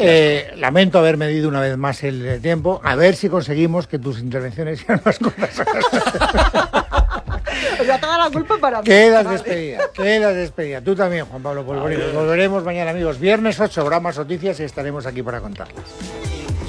Lamento haber medido una vez más el tiempo. A ver si conseguimos que tus intervenciones sean más cortas. O sea, toda la culpa para mí. Quedas despedida. Tú también, Juan Pablo Polvorín. Volveremos mañana, amigos. Viernes 8, habrá más noticias y estaremos aquí para contarlas.